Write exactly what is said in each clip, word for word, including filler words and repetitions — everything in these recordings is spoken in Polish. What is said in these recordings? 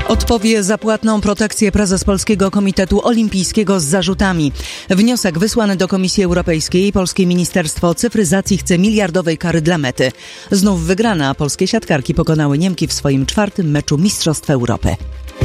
Odpowie za płatną protekcję prezes Polskiego Komitetu Olimpijskiego z zarzutami. Wniosek wysłany do Komisji Europejskiej. Polskie Ministerstwo Cyfryzacji chce miliardowej kary dla Mety. Znów wygrana, a polskie siatkarki pokonały Niemki w swoim czwartym meczu Mistrzostw Europy.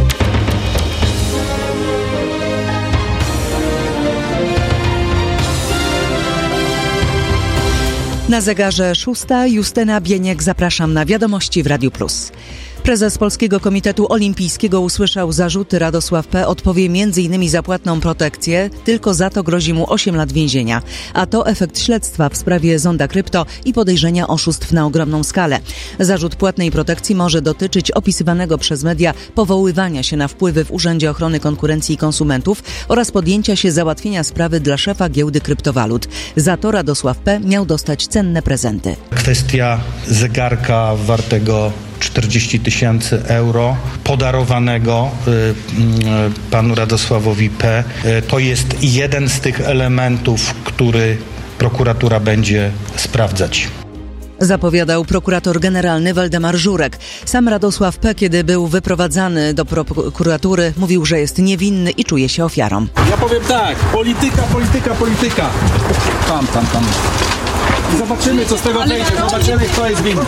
Na zegarze szósta. Justyna Bieniek, zapraszam na Wiadomości w Radiu Plus. Prezes Polskiego Komitetu Olimpijskiego usłyszał zarzuty. Radosław P. odpowie między innymi za płatną protekcję, tylko za to grozi mu osiem lat więzienia. A to efekt śledztwa w sprawie Zonda Krypto i podejrzenia oszustw na ogromną skalę. Zarzut płatnej protekcji może dotyczyć opisywanego przez media powoływania się na wpływy w Urzędzie Ochrony Konkurencji i Konsumentów oraz podjęcia się załatwienia sprawy dla szefa giełdy kryptowalut. Za to Radosław P. miał dostać cenne prezenty. Kwestia zegarka wartego czterdzieści tysięcy euro podarowanego y, y, panu Radosławowi P. Y, to jest jeden z tych elementów, który prokuratura będzie sprawdzać. Zapowiadał prokurator generalny Waldemar Żurek. Sam Radosław P., kiedy był wyprowadzany do prokuratury, mówił, że jest niewinny i czuje się ofiarą. Ja powiem tak, polityka, polityka, polityka. Tam, tam, tam. Zobaczymy, co z tego wyjdzie. Zobaczymy, kto jest winny.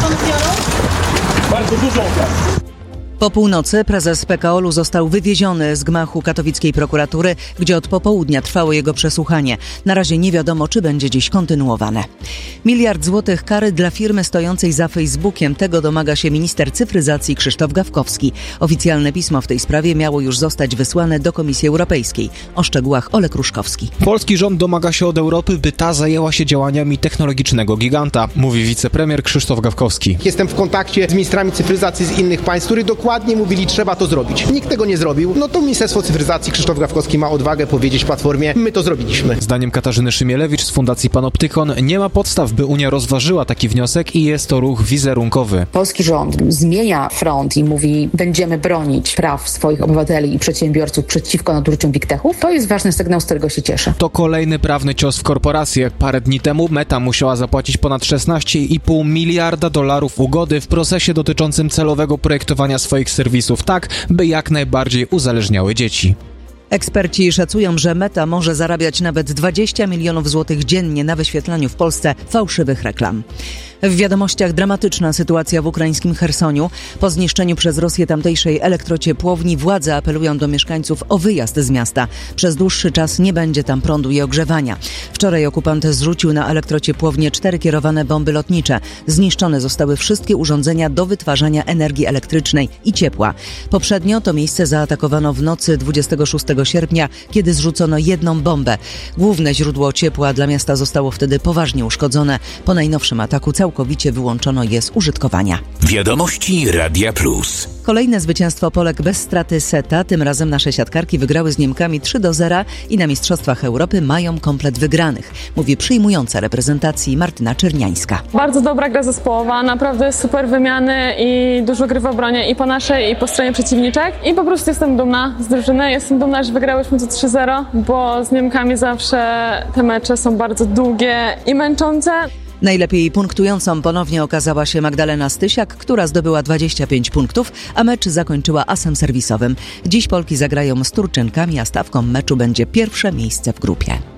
Bardzo dużo okazji. Po północy prezes P K O L u został wywieziony z gmachu katowickiej prokuratury, gdzie od popołudnia trwało jego przesłuchanie. Na razie nie wiadomo, czy będzie dziś kontynuowane. Miliard złotych kary dla firmy stojącej za Facebookiem. Tego domaga się minister cyfryzacji Krzysztof Gawkowski. Oficjalne pismo w tej sprawie miało już zostać wysłane do Komisji Europejskiej. O szczegółach Olek Ruszkowski. Polski rząd domaga się od Europy, by ta zajęła się działaniami technologicznego giganta, mówi wicepremier Krzysztof Gawkowski. Jestem w kontakcie z ministrami cyfryzacji z innych państw, którzy dokładnie mówili, trzeba to zrobić. Nikt tego nie zrobił. No to Ministerstwo Cyfryzacji, Krzysztof Gawkowski ma odwagę powiedzieć Platformie, my to zrobiliśmy. Zdaniem Katarzyny Szymielewicz z Fundacji Panoptykon nie ma podstaw, by Unia rozważyła taki wniosek i jest to ruch wizerunkowy. Polski rząd zmienia front i mówi, będziemy bronić praw swoich obywateli i przedsiębiorców przeciwko nadużyciom big techów. To jest ważny sygnał, z którego się cieszę. To kolejny prawny cios w korporacje. Parę dni temu Meta musiała zapłacić ponad szesnaście i pół miliarda dolarów ugody w procesie dotyczącym celowego projektowania swoich serwisów tak, by jak najbardziej uzależniały dzieci. Eksperci szacują, że Meta może zarabiać nawet dwadzieścia milionów złotych dziennie na wyświetlaniu w Polsce fałszywych reklam. W wiadomościach dramatyczna sytuacja w ukraińskim Chersoniu. Po zniszczeniu przez Rosję tamtejszej elektrociepłowni władze apelują do mieszkańców o wyjazd z miasta. Przez dłuższy czas nie będzie tam prądu i ogrzewania. Wczoraj okupant zrzucił na elektrociepłownię cztery kierowane bomby lotnicze. Zniszczone zostały wszystkie urządzenia do wytwarzania energii elektrycznej i ciepła. Poprzednio to miejsce zaatakowano w nocy dwudziestego szóstego sierpnia, kiedy zrzucono jedną bombę. Główne źródło ciepła dla miasta zostało wtedy poważnie uszkodzone. Po najnowszym ataku całkowicie wyłączono je z użytkowania. Wiadomości Radia Plus. Kolejne zwycięstwo Polek bez straty seta. Tym razem nasze siatkarki wygrały z Niemkami trzy do zera i na Mistrzostwach Europy mają komplet wygranych. Mówi przyjmująca reprezentacji Martyna Czerniańska. Bardzo dobra gra zespołowa, naprawdę super wymiany i dużo gry w obronie i po naszej i po stronie przeciwniczek. I po prostu jestem dumna z drużyny. Jestem dumna, że wygrałyśmy to trzy zero, bo z Niemkami zawsze te mecze są bardzo długie i męczące. Najlepiej punktującą ponownie okazała się Magdalena Stysiak, która zdobyła dwadzieścia pięć punktów, a mecz zakończyła asem serwisowym. Dziś Polki zagrają z Turczynkami, a stawką meczu będzie pierwsze miejsce w grupie.